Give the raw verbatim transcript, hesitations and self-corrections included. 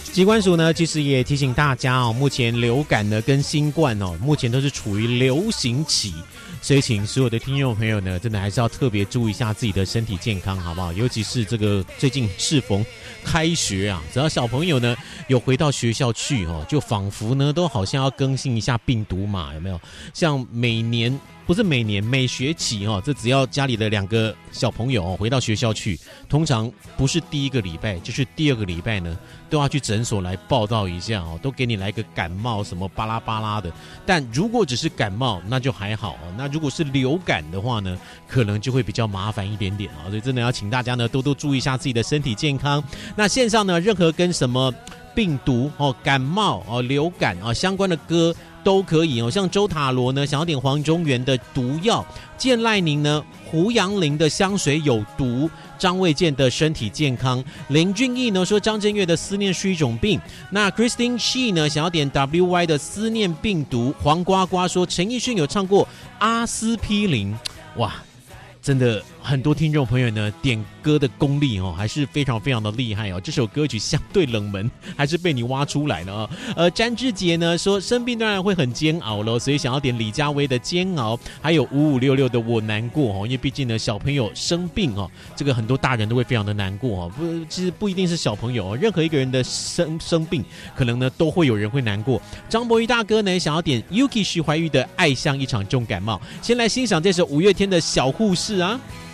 疾管署呢，其实也提醒大家哦，目前流感呢跟新冠哦，目前都是处于流行期，所以请所有的听众朋友呢，真的还是要特别注意一下自己的身体健康，好不好？尤其是这个最近适逢开学啊，只要小朋友呢有回到学校去哦，就仿佛呢都好像要更新一下病毒码，有没有？像每年。不是每年每学期哦，这只要家里的两个小朋友哦回到学校去，通常不是第一个礼拜就是第二个礼拜呢，都要去诊所来报到一下哦，都给你来个感冒什么巴拉巴拉的。但如果只是感冒，那就还好哦。那如果是流感的话呢，可能就会比较麻烦一点点哦。所以真的要请大家呢多多注意一下自己的身体健康。那线上呢，任何跟什么病毒哦、感冒哦、流感啊相关的歌。都可以哦，像周塔罗呢，想要点黄中原的毒药；健赖宁呢，胡杨林的香水有毒；张卫健的身体健康；林俊逸呢说张震岳的思念是一种病；那 Christine She 呢想要点 W Y 的思念病毒；黄瓜瓜说陈奕迅有唱过阿司匹林，哇！真的很多听众朋友呢点歌的功力哦还是非常非常的厉害哦，这首歌曲相对冷门，还是被你挖出来了哦。呃，詹志杰呢说生病当然会很煎熬咯，所以想要点李佳薇的煎熬，还有五五六六的我难过哦，因为毕竟呢小朋友生病哦，这个很多大人都会非常的难过哦，不，其实不一定是小朋友哦，任何一个人的生生病，可能呢都会有人会难过。张博宇大哥呢想要点 Yuki 徐怀钰的爱像一场重感冒，先来欣赏这首五月天的小护士啊。